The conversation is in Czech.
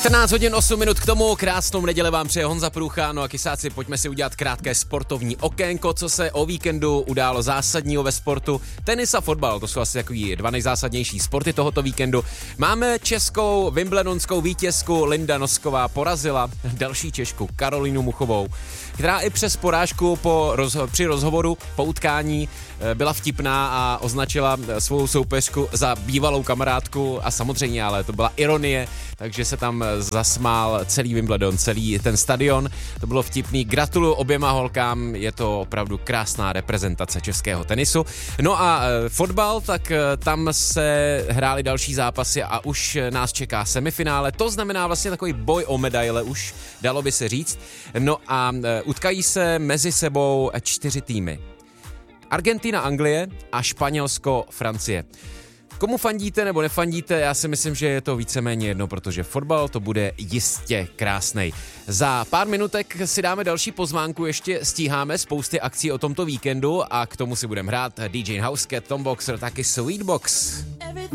14 hodin 8 minut k tomu, krásnou neděli vám přeje Honza Průcha, no a kysáci, pojďme si udělat krátké sportovní okénko, co se o víkendu událo zásadního ve sportu. Tenis a fotbal, to jsou asi takový dva nejzásadnější sporty tohoto víkendu. Máme českou wimbledonskou vítězku, Linda Nosková porazila další Češku Karolínu Muchovou, která i přes porážku při rozhovoru po utkání byla vtipná a označila svou soupeřku za bývalou kamarádku a samozřejmě, ale to byla ironie, takže se tam zasmál celý Wimbledon, celý ten stadion, to bylo vtipný. Gratuluju oběma holkám, je to opravdu krásná reprezentace českého tenisu. No a fotbal, tak tam se hrály další zápasy a už nás čeká semifinále, to znamená vlastně takový boj o medaile už, dalo by se říct. No a utkají se mezi sebou 4 týmy. Argentina, Anglie a Španělsko, Francie. Komu fandíte nebo nefandíte, já si myslím, že je to víceméně jedno, protože fotbal to bude jistě krásnej. Za pár minutek si dáme další pozvánku, ještě stíháme spousty akcí o tomto víkendu a k tomu si budeme hrát DJ Housecat, Tom Boxer, taky Sweetbox.